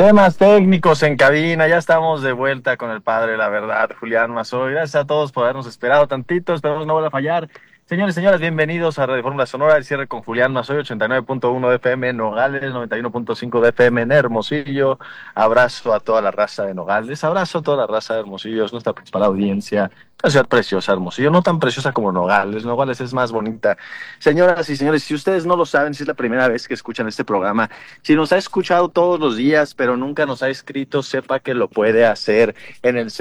Temas técnicos en cabina, ya estamos de vuelta con el padre, la verdad, Julián Mazoy. Gracias a todos por habernos esperado tantito, esperamos no vuelva a fallar. Señores y señoras, bienvenidos a Radio Fórmula Sonora, el cierre con Julián Mazoy, 89.1 de FM en Nogales, 91.5 de FM en Hermosillo. Abrazo a toda la raza de Nogales, abrazo a toda la raza de Hermosillo, es nuestra principal audiencia. Una ciudad preciosa, Hermosillo, no tan preciosa como Nogales, Nogales es más bonita. Señoras y señores, si ustedes no lo saben, si es la primera vez que escuchan este programa, si nos ha escuchado todos los días, pero nunca nos ha escrito, sepa que lo puede hacer en el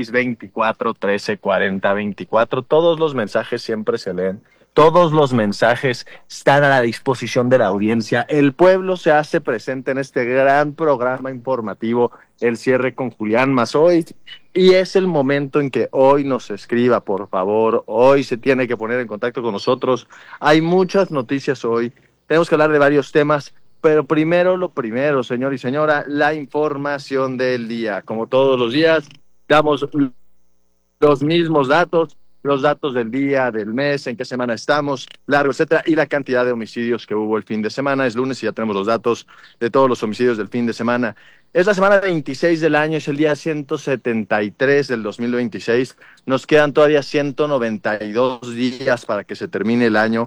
6624-1340-24. Todos los mensajes siempre se leen. Todos los mensajes están a la disposición de la audiencia. El pueblo se hace presente en este gran programa informativo, El Cierre con Julián Mazoy. Y es el momento en que hoy nos escriba, por favor. Hoy se tiene que poner en contacto con nosotros. Hay muchas noticias hoy. Tenemos que hablar de varios temas. Pero primero lo primero, señor y señora, la información del día. Como todos los días, damos los mismos datos, los datos del día, del mes, en qué semana estamos, largo, etcétera, y la cantidad de homicidios que hubo el fin de semana. Es lunes y ya tenemos los datos de todos los homicidios del fin de semana. Es la semana 26 del año, es el día 173 del 2026. Nos quedan todavía 192 días para que se termine el año.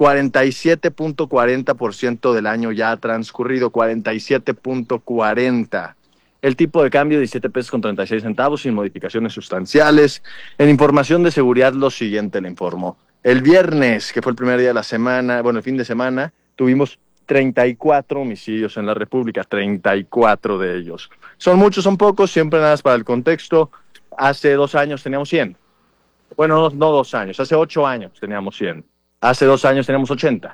47.40% del año ya ha transcurrido, 47.40%. El tipo de cambio, 17 pesos con 36 centavos, sin modificaciones sustanciales. En información de seguridad, lo siguiente le informo. El viernes, que fue el primer día de la semana, bueno, el fin de semana, tuvimos 34 homicidios en la República, 34 de ellos. ¿Son muchos, son pocos? Siempre nada más para el contexto. Hace 2 años teníamos 100. Bueno, no 2 años, hace 8 años teníamos 100. Hace 2 años teníamos 80.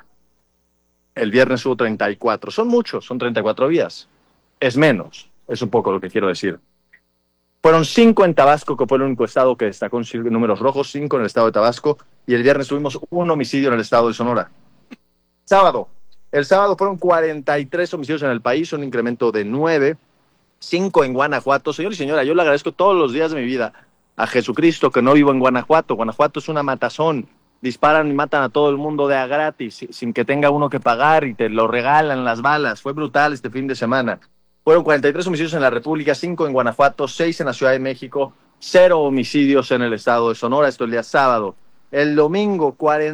El viernes hubo 34. Son muchos, son 34 días. Es menos. Es un poco lo que quiero decir. Fueron 5 en Tabasco, que fue el único estado que destacó en números rojos, 5 en el estado de Tabasco, y el viernes tuvimos 1 homicidio en el estado de Sonora. Sábado. El sábado fueron 43 homicidios en el país, un incremento de 9, 5 en Guanajuato. Señor y señora, yo le agradezco todos los días de mi vida a Jesucristo que no vivo en Guanajuato. Guanajuato es una matazón. Disparan y matan a todo el mundo de a gratis, sin que tenga uno que pagar, y te lo regalan las balas. Fue brutal este fin de semana. Fueron 43 homicidios en la República, 5 en Guanajuato, 6 en la Ciudad de México, 0 homicidios en el estado de Sonora, esto el día sábado. El domingo,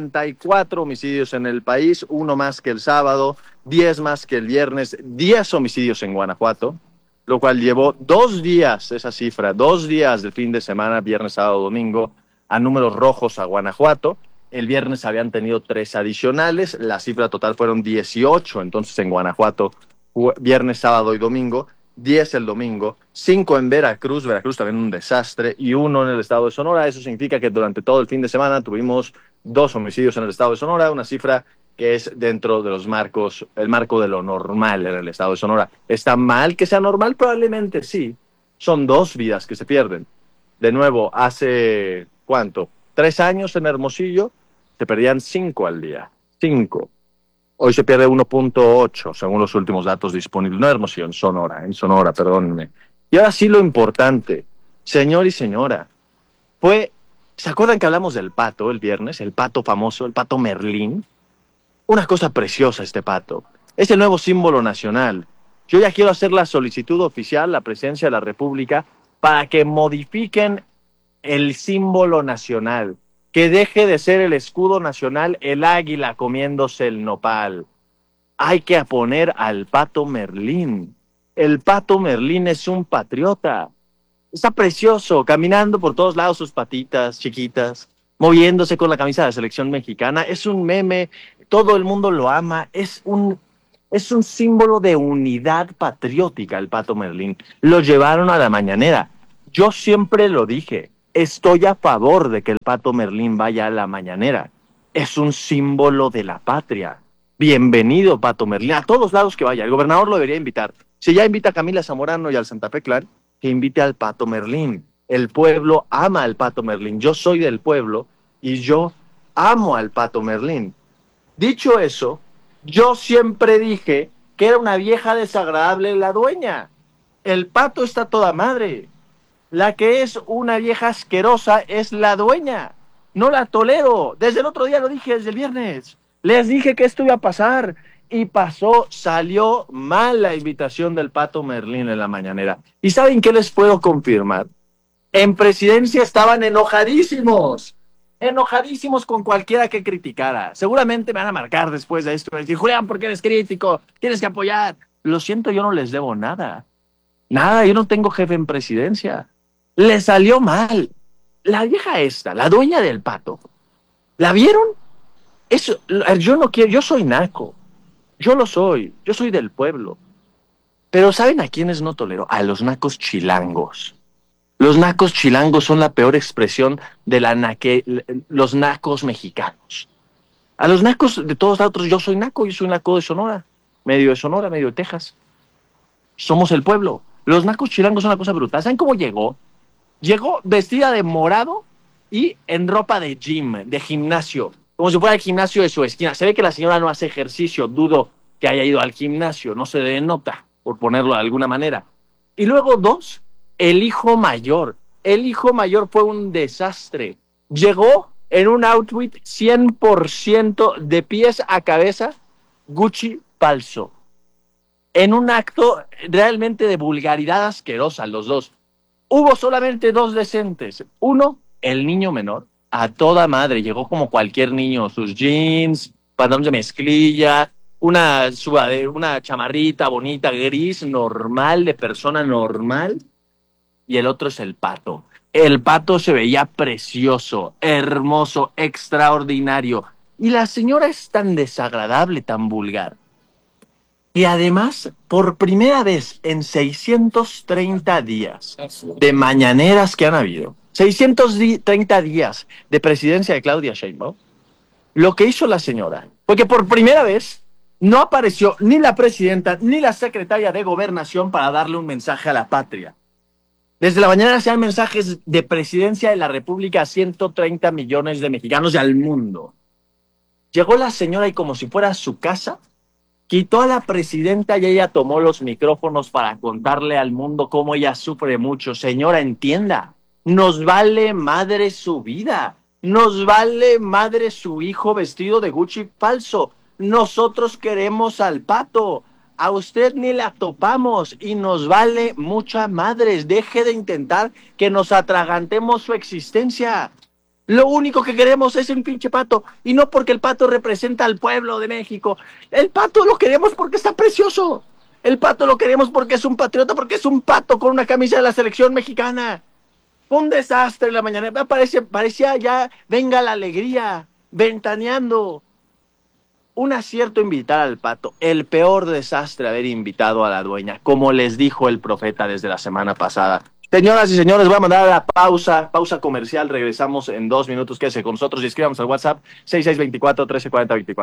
44 homicidios en el país, 1 más que el sábado, 10 más que el viernes, 10 homicidios en Guanajuato, lo cual llevó 2 días, esa cifra, 2 días del fin de semana, viernes, sábado, domingo, a números rojos a Guanajuato. El viernes habían tenido 3 adicionales, la cifra total fueron 18, entonces en Guanajuato, viernes, sábado y domingo, 10 el domingo, 5 en Veracruz también un desastre, y 1 en el estado de Sonora. Eso significa que durante todo el fin de semana tuvimos 2 homicidios en el estado de Sonora, una cifra que es dentro de los marcos, el marco de lo normal en el estado de Sonora. ¿Está mal que sea normal? Probablemente sí. Son 2 vidas que se pierden. De nuevo, hace, ¿cuánto? 3 años en Hermosillo se perdían 5 al día. 5. Hoy se pierde 1.8, según los últimos datos disponibles. No Hermosillo, en Sonora, perdónenme. Y ahora sí lo importante, señor y señora, ¿se acuerdan que hablamos del pato el viernes? El pato famoso, el pato Merlín. Una cosa preciosa este pato. Es el nuevo símbolo nacional. Yo ya quiero hacer la solicitud oficial, la presidencia de la República, para que modifiquen el símbolo nacional. Que deje de ser el escudo nacional el águila comiéndose el nopal. Hay que poner al pato Merlín. El pato Merlín es un patriota. Está precioso, caminando por todos lados sus patitas chiquitas, moviéndose con la camisa de la selección mexicana. Es un meme, todo el mundo lo ama. Es un símbolo de unidad patriótica el pato Merlín. Lo llevaron a la mañanera. Yo siempre lo dije. Estoy a favor de que el pato Merlín vaya a la mañanera. Es un símbolo de la patria. Bienvenido, pato Merlín. A todos lados que vaya. El gobernador lo debería invitar. Si ya invita a Camila Zamorano y al Santa Fe Clan, que invite al pato Merlín. El pueblo ama al pato Merlín. Yo soy del pueblo y yo amo al pato Merlín. Dicho eso, yo siempre dije que era una vieja desagradable la dueña. El pato está toda madre. La que es una vieja asquerosa es la dueña. No la tolero. Desde el otro día lo dije, desde el viernes. Les dije que esto iba a pasar. y pasó, salió mal la invitación del Pato Merlín en la mañanera. ¿Y saben qué les puedo confirmar? En presidencia estaban enojadísimos con cualquiera que criticara. Seguramente me van a marcar después de esto, y decir, Julián, ¿por qué eres crítico? Tienes que apoyar. Lo siento, yo no les debo nada. Nada, yo no tengo jefe en presidencia. Le salió mal. La vieja esta, la dueña del Pato, ¿la vieron? Eso, yo no quiero, yo soy naco. Yo lo soy, yo soy del pueblo. Pero ¿saben a quiénes no tolero? A los nacos chilangos. Los nacos chilangos son la peor expresión de los nacos mexicanos. A los nacos de todos lados, yo soy naco de Sonora, medio de Texas. Somos el pueblo. Los nacos chilangos son una cosa brutal. ¿Saben cómo llegó? Llegó vestida de morado y en ropa de gym, de gimnasio, como si fuera el gimnasio de su esquina. Se ve que la señora no hace ejercicio, dudo que haya ido al gimnasio, no se denota, por ponerlo de alguna manera. Y luego dos, el hijo mayor. El hijo mayor fue un desastre. Llegó en un outfit 100% de pies a cabeza, Gucci falso. En un acto realmente de vulgaridad asquerosa, los dos. Hubo solamente dos decentes. Uno, el niño menor, a toda madre, llegó como cualquier niño, sus jeans, pantalón de mezclilla, una chamarrita bonita, gris, normal, de persona normal, y el otro es el Pato. El Pato se veía precioso, hermoso, extraordinario, y la señora es tan desagradable, tan vulgar. Y además, por primera vez en 630 días de mañaneras que han habido, 630 días de presidencia de Claudia Sheinbaum, lo que hizo la señora, porque por primera vez no apareció ni la presidenta ni la secretaria de Gobernación para darle un mensaje a la patria. Desde la mañana se dan mensajes de presidencia de la República a 130 millones de mexicanos y al mundo. Llegó la señora y como si fuera su casa, quitó a la presidenta y ella tomó los micrófonos para contarle al mundo cómo ella sufre mucho. Señora, entienda, nos vale madre su vida, nos vale madre su hijo vestido de Gucci falso. Nosotros queremos al Pato, a usted ni la topamos y nos vale mucha madres. Deje de intentar que nos atragantemos su existencia. Lo único que queremos es un pinche Pato, y no porque el Pato representa al pueblo de México. El Pato lo queremos porque está precioso. El Pato lo queremos porque es un patriota, porque es un pato con una camisa de la selección mexicana. Fue un desastre en la mañana. Parecía ya, venga la alegría, ventaneando. Un acierto invitar al Pato, el peor desastre haber invitado a la dueña, como les dijo el profeta desde la semana pasada. Señoras y señores, voy a mandar a la pausa comercial. Regresamos en 2 minutos. Quédese con nosotros y escríbanos al WhatsApp 6624 134024.